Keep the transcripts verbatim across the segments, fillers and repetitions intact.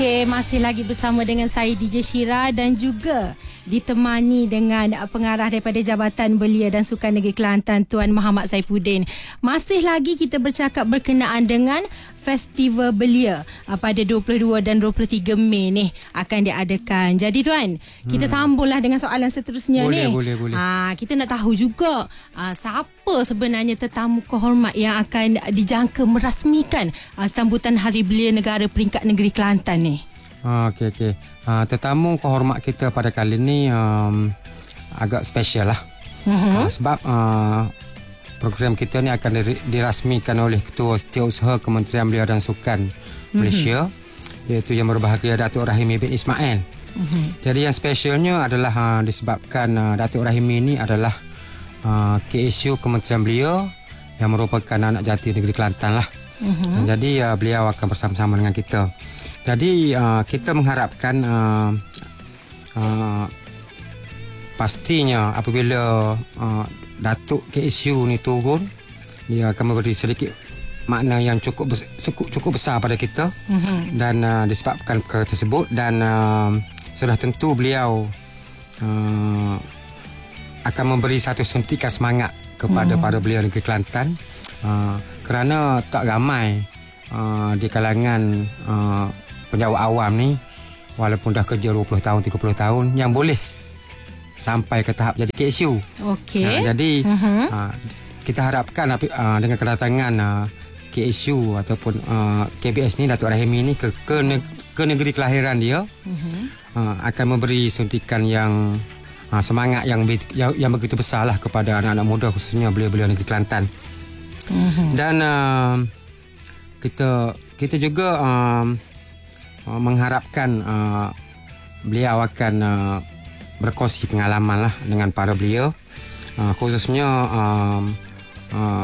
Okey, masih lagi bersama dengan saya D J Shira dan juga ditemani dengan pengarah daripada Jabatan Belia dan Sukan Negeri Kelantan, Tuan Muhammad Saifuddin. Masih lagi kita bercakap berkenaan dengan Festival Belia pada dua puluh dua dan dua puluh tiga Mei ni akan diadakan. Jadi Tuan, kita hmm. sambunglah dengan soalan seterusnya boleh, ni. Boleh, boleh. Ha, kita nak tahu juga ha, siapa sebenarnya tetamu kehormat yang akan dijangka merasmikan ha, sambutan Hari Belia Negara Peringkat Negeri Kelantan ni. Okey, okey. Uh, tetamu kehormat kita pada kali ni um, agak special lah. Uh-huh. Uh, sebab uh, program kita ni akan dirasmikan oleh Ketua Setiausaha Kementerian Belia dan Sukan Malaysia, uh-huh. iaitu Yang Berbahagia Datuk Rahimi bin Ismail. Uh-huh. Jadi yang specialnya adalah uh, disebabkan uh, Datuk Rahimi ni adalah uh, K S U Kementerian Belia yang merupakan anak jati negeri Kelantan lah. Uh-huh. Jadi uh, beliau akan bersama-sama dengan kita. Jadi uh, kita mengharapkan uh, uh, pastinya apabila uh, Datuk K S U ni turun, dia akan memberi sedikit makna yang cukup bes- cukup cukup besar pada kita, uh-huh. dan uh, disebabkan perkara tersebut dan uh, sudah tentu beliau uh, akan memberi satu suntikan semangat kepada uh-huh. para belia negeri Kelantan, uh, kerana tak ramai uh, di kalangan uh, penjawat awam ni, walaupun dah kerja dua puluh tahun, tiga puluh tahun, yang boleh sampai ke tahap jadi K S U. Okey. Uh, jadi uh-huh. uh, kita harapkan uh, dengan kedatangan uh, K S U ataupun uh, K B S ni, Datuk Rahimi ni ke ke, ne- ke negeri kelahiran dia, uh-huh. uh, akan memberi suntikan yang uh, semangat yang, yang yang begitu besar lah kepada anak-anak muda, khususnya belia-belia negeri Kelantan. Uh-huh. Dan uh, kita kita juga uh, Uh, mengharapkan uh, beliau akan uh, berkongsi pengalaman lah dengan para belia, uh, khususnya uh, uh,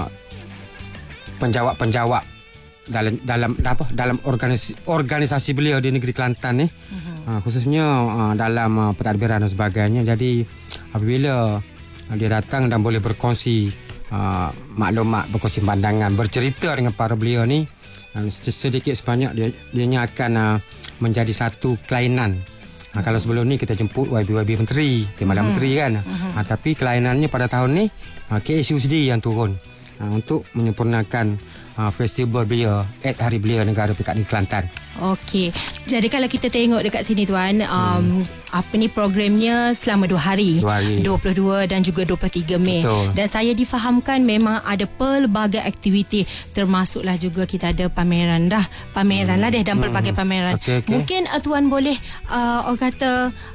penjawat-penjawat dalam dalam apa dalam organisasi organisasi belia di negeri Kelantan ni, uh-huh. uh, khususnya uh, dalam uh, pentadbiran dan sebagainya. Jadi apabila uh, dia datang dan boleh berkongsi uh, maklumat, berkongsi pandangan, bercerita dengan para belia ni, sedikit sebanyak dia dianya akan uh, menjadi satu kelainan. Uh, kalau sebelum ni kita jemput Y B Y B Menteri, Timbalan hmm. Menteri kan. Uh-huh. Uh, tapi kelainannya pada tahun ni uh, K S U sendiri yang turun uh, untuk menyempurnakan uh, Festival Belia at Hari Belia Negara Peringkat Negeri Kelantan. Okey. Jadi kalau kita tengok dekat sini Tuan, um, hmm. apa ni programnya selama dua hari, dua hari, dua puluh dua dan juga dua puluh tiga Mei. Betul. Dan saya difahamkan memang ada pelbagai aktiviti, termasuklah juga kita ada pameran dah. Pameran hmm. lah deh dan pelbagai hmm. pameran. Okay, okay. Mungkin uh, Tuan boleh uh, orang kata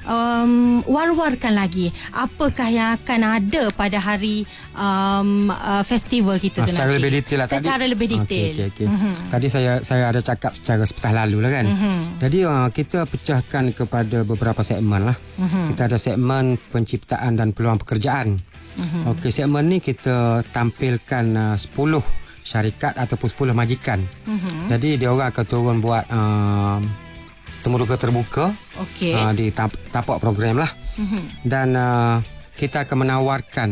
um, war-warkan lagi apakah yang akan ada pada hari um, uh, festival kita ah, tu secara nanti. Lebih detail lah secara tadi. lebih detail. Okay, okay, okay. Mm-hmm. Tadi saya saya ada cakap secara sepatah lalu lah kan. Mm-hmm. Jadi uh, kita pecahkan kepada beberapa segmen lah. Mm-hmm. Kita ada segmen penciptaan dan peluang pekerjaan. Mm-hmm. Okey, segmen ni kita tampilkan uh, sepuluh syarikat ataupun sepuluh majikan. Mm-hmm. Jadi dia orang akan turun buat uh, temuruka terbuka, okay. uh, di tap- tapak program lah. Mm-hmm. Dan uh, kita akan menawarkan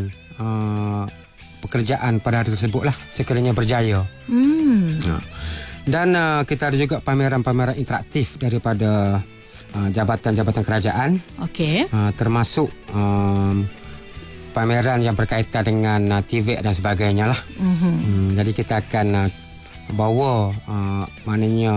uh, pekerjaan pada hari tersebut lah sekiranya berjaya. Mm. Uh. Dan uh, kita ada juga pameran-pameran interaktif daripada uh, jabatan-jabatan kerajaan. Okey. Uh, termasuk um, pameran yang berkaitan dengan uh, T V dan sebagainya lah. Mm-hmm. Um, jadi kita akan uh, bawa uh, maknanya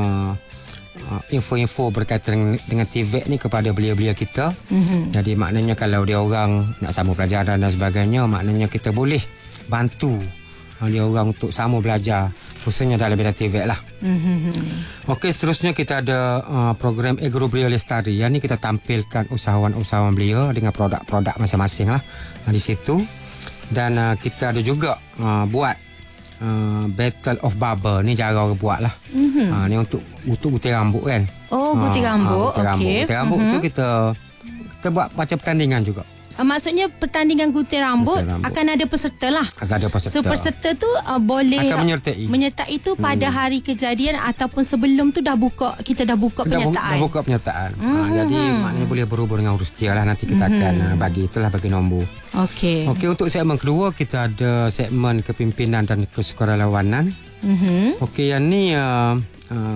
uh, info-info berkaitan dengan T V ni kepada belia-belia kita. Mm-hmm. Jadi maknanya kalau dia orang nak sambung pelajaran dan sebagainya, maknanya kita boleh bantu uh, dia orang untuk sambung belajar, khususnya dalam bidang T V lah. Mm-hmm. Okey, seterusnya kita ada uh, program Agro Belia Lestari. Yang ni kita tampilkan usahawan-usahawan belia dengan produk-produk masing-masing lah uh, di situ. Dan uh, kita ada juga uh, buat uh, Battle of Barber. Ni cara orang buat lah. Mm-hmm. Uh, ni untuk untuk gunting rambut kan. Oh, gunting uh, rambut. Uh, gunting rambut. Okay. Gunting rambut mm-hmm. tu kita kita buat macam pertandingan juga. Uh, maksudnya pertandingan gunting rambut, rambut akan ada peserta lah. Akan ada peserta. So peserta tu uh, boleh akan menyertai. Menyertai itu pada hmm. hari kejadian ataupun sebelum tu dah buka, kita dah buka dah penyertaan. Bu, dah buka penyertaan. Hmm. Ha, jadi maknanya boleh berhubung dengan urus dia lah. Nanti kita hmm. akan uh, bagi itulah bagi nombor. Okey. Okey, untuk segmen kedua kita ada segmen kepimpinan dan kesukarelawanan. Hmm. Okey, yang ni uh, uh,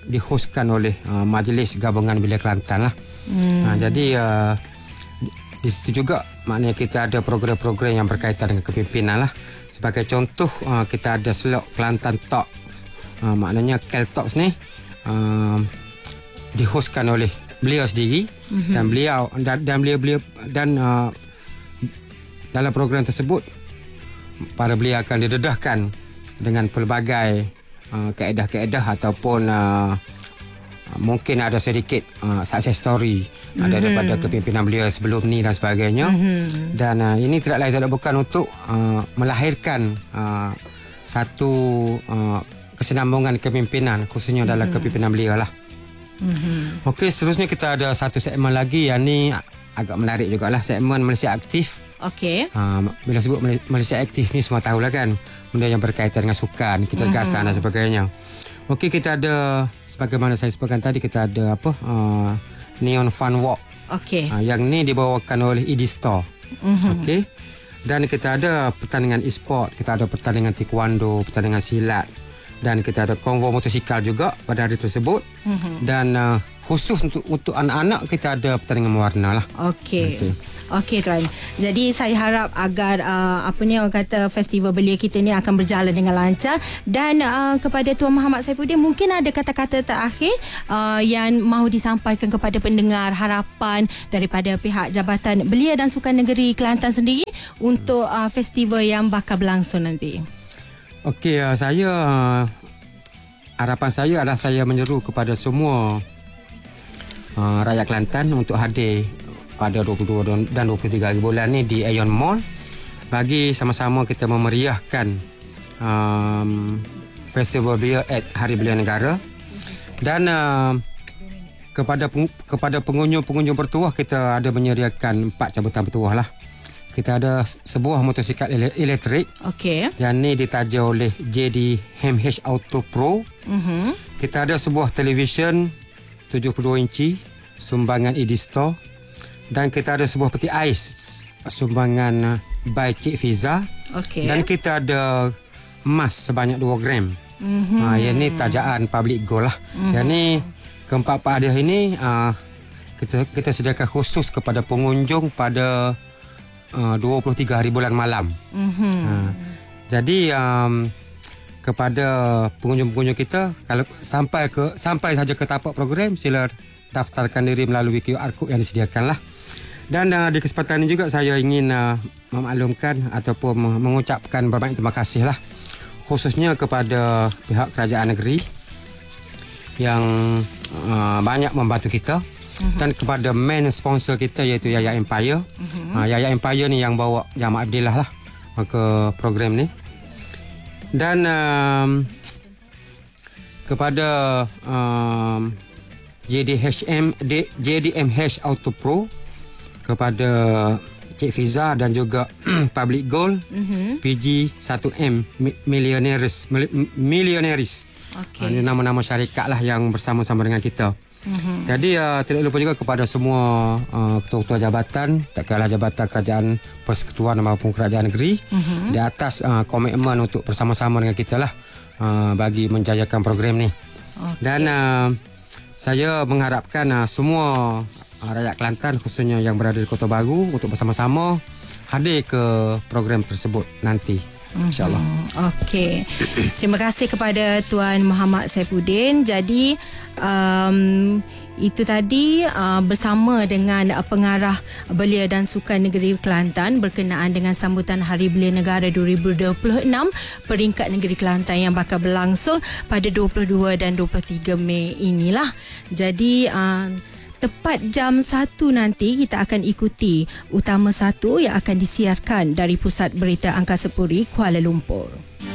dihostkan oleh uh, Majlis Gabungan Belia Kelantan lah. Hmm. Uh, jadi uh, di, di situ juga maknanya kita ada program-program yang berkaitan dengan kepimpinan lah. Sebagai contoh uh, kita ada slot Kelantan Talk. Uh, maknanya Kel Talks ni uh, dihostkan oleh beliau sendiri mm-hmm. dan beliau dan, dan beliau beliau dan uh, dalam program tersebut para beliau akan didedahkan dengan pelbagai uh, kaedah-kaedah ataupun uh, mungkin ada sedikit uh, success story mm-hmm. daripada kepimpinan beliau sebelum ni dan sebagainya. Mm-hmm. Dan uh, ini tidak lain tidak bukan untuk uh, melahirkan uh, satu uh, kesinambungan kepimpinan khususnya dalam mm-hmm. kepimpinan beliau lah. Mm-hmm. Okey, seterusnya kita ada satu segmen lagi yang ni agak menarik jugalah, segmen Malaysia Aktif. Okey. Uh, bila sebut Malaysia Aktif ni semua tahulah kan, benda yang berkaitan dengan sukan, kecergasan mm-hmm. dan sebagainya. Okey, kita ada sebagaimana saya sebutkan tadi, kita ada apa? Uh, Neon Fun Walk. Okey. Uh, yang ni dibawakan oleh E D Store. Mm-hmm. Okey. Dan kita ada pertandingan e-sport, kita ada pertandingan taekwondo, pertandingan silat. Dan kita ada konvoi motosikal juga pada hari tersebut. Mm-hmm. Dan uh, khusus untuk untuk anak-anak kita ada pertandingan mewarna lah. Okey. Okey. Okey tuan. Jadi saya harap agar uh, apa ni orang kata festival belia kita ni akan berjalan dengan lancar. Dan uh, kepada Tuan Muhammad Saifuddin, mungkin ada kata-kata terakhir uh, yang mahu disampaikan kepada pendengar, harapan daripada pihak Jabatan Belia dan Sukan Negeri Kelantan sendiri untuk uh, festival yang bakal berlangsung nanti. Okey, uh, saya uh, harapan saya adalah saya menyeru kepada semua uh, rakyat Kelantan untuk hadir pada dua puluh dua dan dua puluh tiga hari bulan ni di Aeon Mall bagi sama-sama kita memeriahkan um, Festival Belia at Hari Belia Negara. Dan uh, kepada peng, kepada pengunjung-pengunjung bertuah kita ada menyediakan empat cabutan bertuah lah. Kita ada sebuah motosikal elektrik. Okey. Yang ni ditaja oleh J D Ham H Auto Pro. Uh-huh. Kita ada sebuah televisyen tujuh puluh dua inci sumbangan E D Store. Dan kita ada sebuah peti ais sumbangan by Cik Fiza. Okey. Dan kita ada emas sebanyak dua gram. Uh-huh. Ha, yang ni tajaan public gold lah. Uh-huh. Yang ni keempat-empat hadiah ini uh, kita kita sediakan khusus kepada pengunjung pada Uh, dua puluh tiga hari bulan malam. Mm-hmm. Uh, jadi um, kepada pengunjung-pengunjung kita, kalau sampai ke sampai saja ke tapak program, sila daftarkan diri melalui Q R code yang disediakan lah. Dan uh, di kesempatan ini juga saya ingin uh, memaklumkan ataupun mengucapkan berbanyak terima kasih lah, khususnya kepada pihak kerajaan negeri yang uh, banyak membantu kita. Uh-huh. Dan kepada main sponsor kita iaitu Yaya Empire. Uh-huh. uh, Yaya Empire ni yang bawa Jamaah Abdillah lah ke program ni. Dan um, kepada um, J D H M D, J D M H Auto Pro, kepada Cik Fiza dan juga Public Gold, uh-huh. P G one M Millionaires Millionaires. Okay. Uh, ini nama-nama syarikat lah yang bersama-sama dengan kita. Mm-hmm. Jadi uh, tidak lupa juga kepada semua uh, ketua-ketua jabatan, tak kalah jabatan kerajaan persekutuan maupun kerajaan negeri, mm-hmm. di atas uh, komitmen untuk bersama-sama dengan kita lah uh, bagi menjayakan program ni. Okay. Dan uh, saya mengharapkan uh, semua uh, rakyat Kelantan khususnya yang berada di Kota Baru untuk bersama-sama hadir ke program tersebut nanti. InsyaAllah. Okey. Terima kasih kepada Tuan Muhammad Saifuddin. Jadi um, itu tadi uh, bersama dengan uh, pengarah Belia dan Sukan Negeri Kelantan berkenaan dengan sambutan Hari Belia Negara dua ribu dua puluh enam peringkat negeri Kelantan yang bakal berlangsung pada dua puluh dua dan dua puluh tiga Mei inilah. Jadi uh, tepat jam satu nanti kita akan ikuti Utama satu yang akan disiarkan dari Pusat Berita Angkasa Puri Kuala Lumpur.